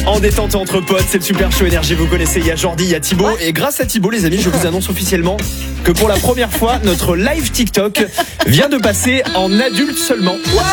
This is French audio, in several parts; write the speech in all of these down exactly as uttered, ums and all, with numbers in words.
En détente entre potes, c'est le Super Show Énergie, vous connaissez, il y a Jordi, il y a Thibaut. Ouais. Et grâce à Thibaut, les amis, je vous annonce officiellement que pour la première fois, notre live TikTok vient de passer en adulte seulement. Ouais.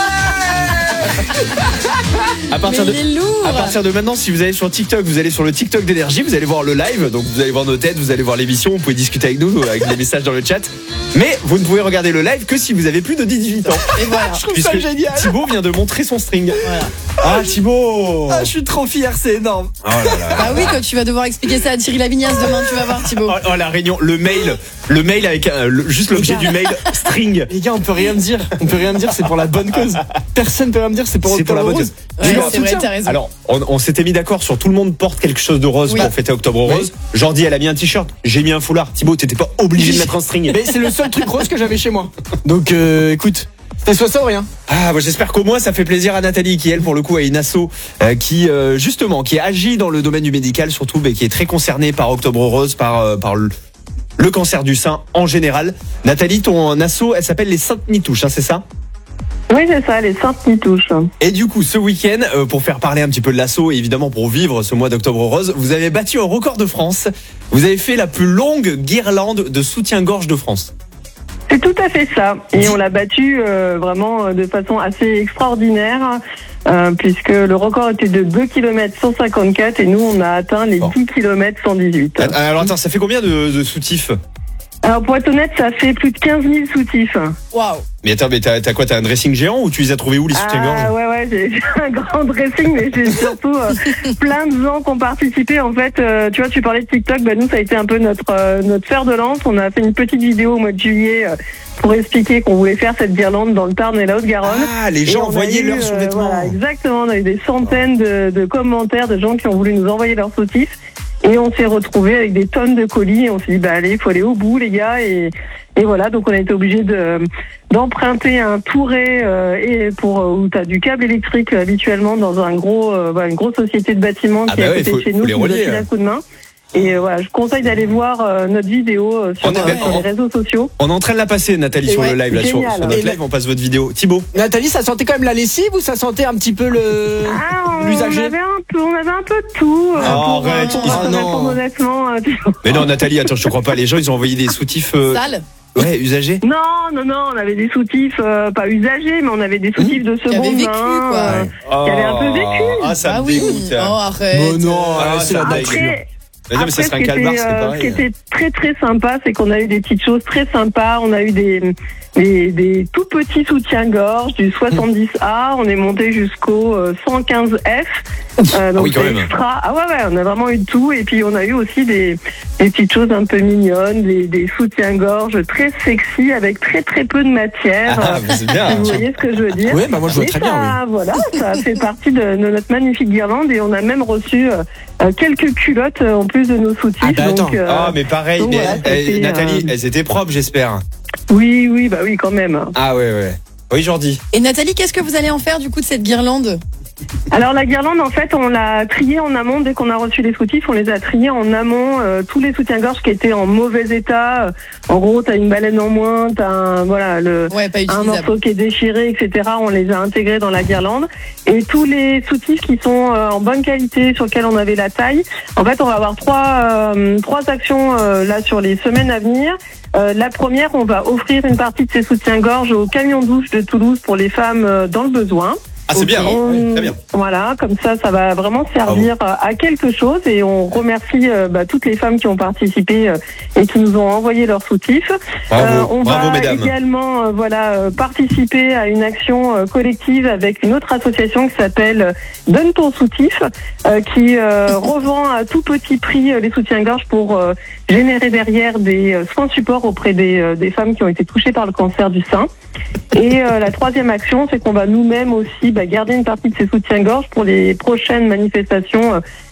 À partir, de, à partir de maintenant, si vous allez sur TikTok, vous allez sur le TikTok d'Énergie, vous allez voir le live, donc vous allez voir nos têtes, vous allez voir l'émission, vous pouvez discuter avec nous, avec des messages dans le chat. Mais vous ne pouvez regarder le live que si vous avez plus de dix-huit ans. Et voilà, je trouve Puisque ça génial. Thibaut vient de montrer son string. Voilà. Ah Thibaut. Ah, je suis trop fier, c'est énorme. Oh là là. Bah oui, quand tu vas devoir expliquer ça à Thierry Lavignasse demain, tu vas voir Thibaut. Oh, oh la réunion, le mail, le mail avec euh, le, juste l'objet du mail, string. Les gars, on peut rien me dire, on peut rien me dire, c'est pour la bonne cause. Personne peut rien me dire, c'est pour, c'est pour la bonne cause. Ouais, c'est vrai, t'as raison. Alors, on, on s'était mis d'accord sur tout le monde porte quelque chose de rose oui. pour fêter Octobre Rose. Oui. Jordi, elle a mis un t-shirt, j'ai mis un foulard. Thibaut, t'étais pas obligé de mettre un string. Mais c'est le seul truc rose que j'avais chez moi. Donc, euh, écoute. C'était soit ça ou rien. Ah, bah, j'espère qu'au moins ça fait plaisir à Nathalie qui elle pour le coup a une asso euh, qui euh, justement qui agit dans le domaine du médical surtout, mais qui est très concernée par Octobre Rose, par euh, par le, le cancer du sein en général. Nathalie, ton asso, elle s'appelle les Saintes Nitouches, hein, c'est ça? Oui, c'est ça, les Saintes Nitouches. Et du coup, ce week-end, euh, pour faire parler un petit peu de l'asso et évidemment pour vivre ce mois d'Octobre Rose, vous avez battu un record de France. Vous avez fait la plus longue guirlande de soutien-gorge de France. C'est tout à fait ça. Et on l'a battu euh, vraiment de façon assez extraordinaire, euh, puisque le record était de deux kilomètres cent cinquante-quatre et nous, on a atteint les bon. dix kilomètres cent dix-huit. Alors attends, ça fait combien de, de soutifs? Alors pour être honnête, ça fait plus de quinze mille soutifs. Waouh. Mais attends, mais t'as, t'as quoi? T'as un dressing géant ou tu les as trouvés où les soutiens-gorge? Ah ouais, ouais, j'ai, j'ai un grand dressing, mais j'ai surtout euh, plein de gens qui ont participé. En fait, euh, tu vois, tu parlais de TikTok, bah nous, ça a été un peu notre euh, notre fer de lance. On a fait une petite vidéo au mois de juillet euh, pour expliquer qu'on voulait faire cette guirlande dans le Tarn et la Haute-Garonne. Ah, les gens envoyaient leurs sous-vêtements. Euh, voilà, exactement, on a eu des centaines de, de commentaires de gens qui ont voulu nous envoyer leurs soutifs. Et on s'est retrouvés avec des tonnes de colis et on s'est dit, bah allez, il faut aller au bout, les gars. Et, et voilà, donc on a été obligé de, d'emprunter un touret euh, et pour où tu as du câble électrique habituellement dans un gros, euh, voilà, une grosse société de bâtiments ah qui bah est à ouais, côté faut, de chez nous, qui nous a filé un coup de main. Et euh, voilà, je conseille d'aller voir euh, notre vidéo euh, sur, on est, euh, sur les réseaux sociaux. On est en train de la passer, Nathalie, et sur ouais, le live. Là, sur, sur notre live, on passe votre vidéo. Thibaut. Nathalie, ça sentait quand même la lessive ou ça sentait un petit peu le ah, l'usager? On avait un peu, on avait un peu de tout. Euh, oh, pour, arrête, euh, pour, oh, non. honnêtement. Euh, mais non, Nathalie, attends, je te crois pas. Les gens, ils ont envoyé des soutifs euh... sales. Ouais, usagés. Non, non, non, on avait des soutifs euh, pas usagés, mais on avait des soutifs mmh. de seconde main, quoi. Euh, oh, qui avaient un peu vécu. Ah, ça ah me oui. dégoûte. Oh, arrête. Oh non, ah, c'est la blague. Après, non, mais ça serait un calmar, c'est pareil. Ce qui était très très sympa, c'est qu'on a eu des petites choses très sympas. On a eu des des, des tout petits soutiens-gorge du soixante-dix A. On est monté jusqu'au cent quinze F. Euh, donc ah oui, quand même. Extra. Ah ouais, ouais, on a vraiment eu de tout. Et puis on a eu aussi des, des petites choses un peu mignonnes, des, des soutiens-gorge très sexy avec très très peu de matière. Ah, mais c'est bien. Vous voyez ce que je veux dire? Oui, bah moi je vois et très ça, bien. Oui. Voilà, ça fait partie de, de notre magnifique guirlande et on a même reçu euh, quelques culottes en plus de nos soutifs. Ah, bah, donc, euh, ah mais pareil, donc, mais, voilà, eh, Nathalie, euh... elles étaient propres, j'espère. Oui, oui, bah oui, quand même. Ah ouais, ouais. Oui, Jordi. Et Nathalie, qu'est-ce que vous allez en faire du coup de cette guirlande? Alors la guirlande, en fait, on l'a triée en amont. Dès qu'on a reçu les soutifs, on les a triés en amont. Euh, tous les soutiens-gorge qui étaient en mauvais état. En gros, t'as une baleine en moins, t'as un, voilà, le, ouais, pas un morceau qui est déchiré, et cetera. On les a intégrés dans la guirlande. Et tous les soutifs qui sont euh, en bonne qualité, sur lesquels on avait la taille. En fait, on va avoir trois, euh, trois actions euh, là sur les semaines à venir. Euh, la première, on va offrir une partie de ces soutiens-gorge au camion douche de Toulouse pour les femmes euh, dans le besoin. Ah, c'est bien, on, oui, très bien. Voilà, comme ça, ça va vraiment servir Bravo. à quelque chose et on remercie euh, bah, toutes les femmes qui ont participé euh, et qui nous ont envoyé leurs soutifs. Bravo, euh, on Bravo, va mesdames. également euh, voilà, euh, participer à une action euh, collective avec une autre association qui s'appelle Donne ton soutif, euh, qui euh, revend à tout petit prix euh, les soutiens-gorge pour euh, générer derrière des euh, soins support auprès des, euh, des femmes qui ont été touchées par le cancer du sein. Et euh, la troisième action, c'est qu'on va nous-mêmes aussi bah, garder une partie de ces soutiens-gorge pour les prochaines manifestations euh,